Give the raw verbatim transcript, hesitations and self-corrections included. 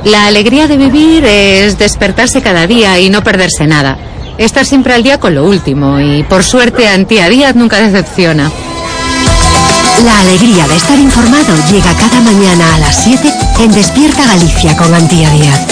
La alegría de vivir es despertarse cada día y no perderse nada. Estar siempre al día con lo último y, por suerte, Antía Díaz nunca decepciona. La alegría de estar informado llega cada mañana a las siete en Despierta Galicia con Antía Díaz.